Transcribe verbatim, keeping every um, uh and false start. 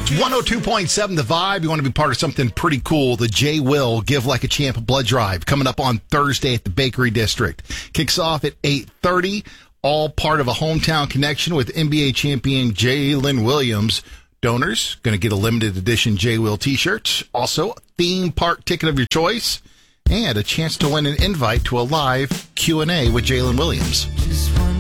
one oh two point seven The Vibe. You want to be part of something pretty cool. The J. Will Give Like a Champ blood drive coming up on Thursday at the Bakery District. Kicks off at eight thirty. All part of a hometown connection with N B A champion Jalen Williams. Donors going to get a limited edition J. Will t-shirt. Also, a theme park ticket of your choice. And a chance to win an invite to a live Q and A with Jalen Williams.